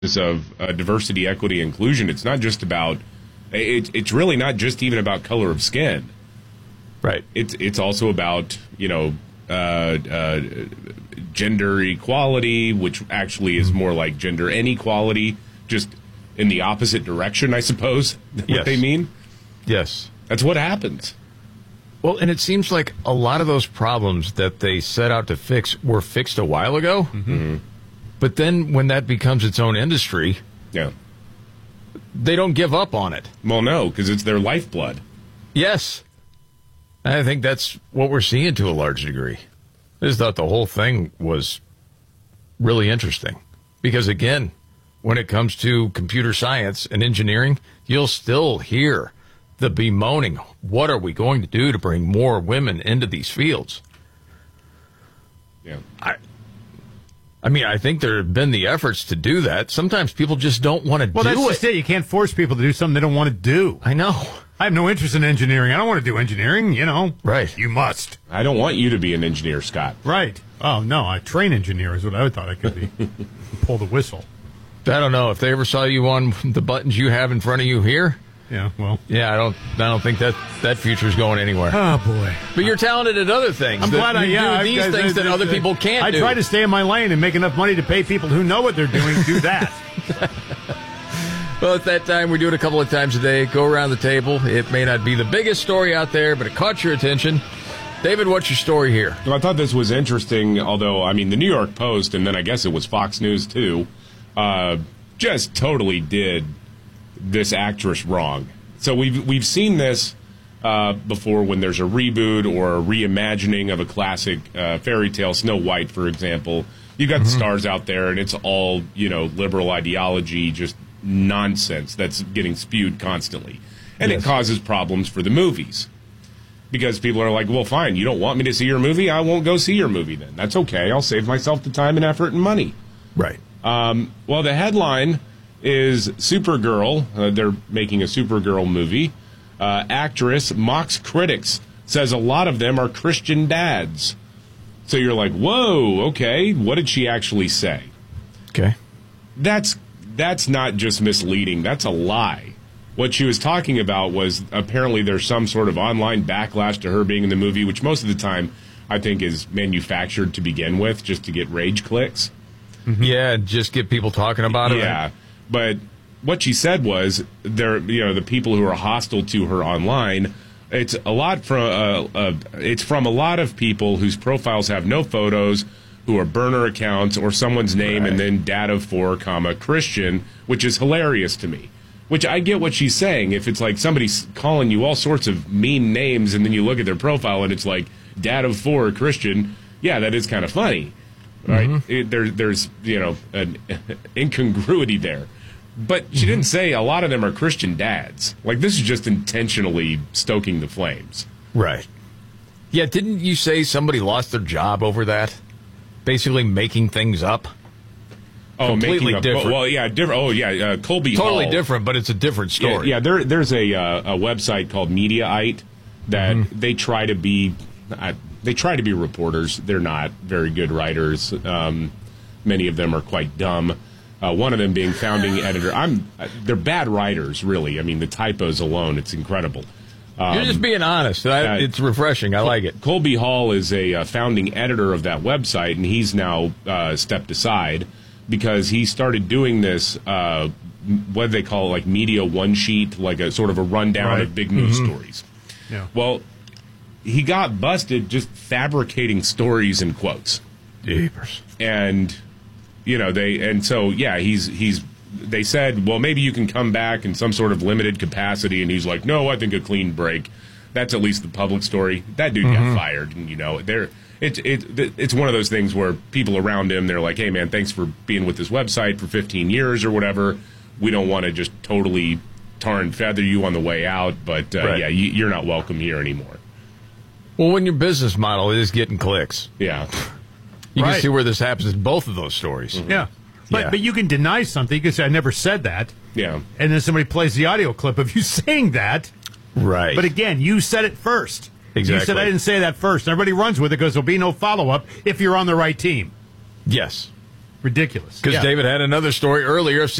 of diversity, equity, inclusion. It's not just about. It's really not just even about color of skin. Right. It's also about gender equality, which actually is more like gender inequality, just in the opposite direction, I suppose. What they mean. Yes. That's what happens. Well, and it seems like a lot of those problems that they set out to fix were fixed a while ago. Mm-hmm. But then when that becomes its own industry, they don't give up on it. Well, no, because it's their lifeblood. Yes. I think that's what we're seeing to a large degree. I just thought the whole thing was really interesting. Because, again, when it comes to computer science and engineering, you'll still hear the bemoaning. What are we going to do to bring more women into these fields? Yeah. I mean, I think there have been the efforts to do that. Sometimes people just don't want to do it. Well, that's just it. You can't force people to do something they don't want to do. I know. I have no interest in engineering. I don't want to do engineering, Right. You must. I don't want you to be an engineer, Scott. Right. Oh, no, I train engineer is what I thought I could be. Pull the whistle. I don't know. If they ever saw you on the buttons you have in front of you here. Yeah, well. Yeah, I don't think that future's going anywhere. Oh, boy. But you're talented at other things. I'm glad do these things that other people can't do. I try to stay in my lane and make enough money to pay people who know what they're doing do that. Well, at that time, we do it a couple of times a day. Go around the table. It may not be the biggest story out there, but it caught your attention. David, what's your story here? Well, I thought this was interesting, although, I mean, the New York Post, and then I guess it was Fox News, too, just totally did this actress wrong. So we've seen this before when there's a reboot or a reimagining of a classic fairy tale, Snow White, for example. You've got the stars out there, and it's all, liberal ideology, just nonsense that's getting spewed constantly. And it causes problems for the movies. Because people are like, well, fine, you don't want me to see your movie? I won't go see your movie then. That's okay. I'll save myself the time and effort and money. Right. Well, the headline is Supergirl. They're making a Supergirl movie. Actress mocks critics, says a lot of them are Christian dads. So you're like, whoa, okay, what did she actually say? Okay. That's not just misleading, that's a lie. What she was talking about was apparently there's some sort of online backlash to her being in the movie, which most of the time I think is manufactured to begin with, just to get rage clicks. Mm-hmm. Yeah, just get people talking about it. Yeah, but what she said was the people who are hostile to her online. It's a lot from it's from a lot of people whose profiles have no photos, who are burner accounts or someone's name and then data for Christian, which is hilarious to me. Which I get what she's saying. If it's like somebody's calling you all sorts of mean names and then you look at their profile and it's like data for Christian, yeah, that is kind of funny, right? Mm-hmm. There's an incongruity there. But she didn't say a lot of them are Christian dads. Like, this is just intentionally stoking the flames. Right. Yeah, didn't you say somebody lost their job over that? Basically making things up? Oh, completely different. Well, yeah, different. Oh, yeah, Colby Hall. Totally different, but it's a different story. Yeah, there's a website called Mediaite that they try to be reporters. They're not very good writers. Many of them are quite dumb. One of them being founding editor. They're bad writers, really. I mean, the typos alone, it's incredible. You're just being honest. It's refreshing. I like it. Colby Hall is a founding editor of that website, and he's now stepped aside because he started doing this, what do they call it, like media one sheet, like a sort of a rundown of big news stories. Yeah. Well, he got busted just fabricating stories and quotes. Jeepers. And they said, well, maybe you can come back in some sort of limited capacity, and he's like, no, I think a clean break. That's at least the public story. That dude got fired, and it's one of those things where people around him, they're like, hey man, thanks for being with this website for 15 years or whatever. We don't want to just totally tar and feather you on the way out, but you're not welcome here anymore. Well, when your business model is getting clicks, yeah. You can see where this happens in both of those stories. Mm-hmm. Yeah. But you can deny something. You can say, I never said that. Yeah. And then somebody plays the audio clip of you saying that. Right. But again, you said it first. Exactly. You said, I didn't say that first. Everybody runs with it because there'll be no follow-up if you're on the right team. Yes. Ridiculous. Because David had another story earlier of